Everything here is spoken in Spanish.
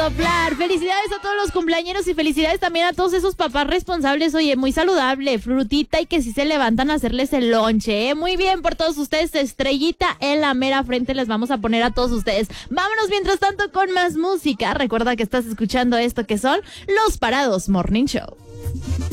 Soplar. Felicidades a todos los cumpleañeros y felicidades también a todos esos papás responsables. Oye, muy saludable, frutita y que si se levantan a hacerles el lonche, ¿eh? Muy bien por todos ustedes, estrellita en la mera frente les vamos a poner a todos ustedes. Vámonos mientras tanto con más música. Recuerda que estás escuchando esto que son Los Parados Morning Show.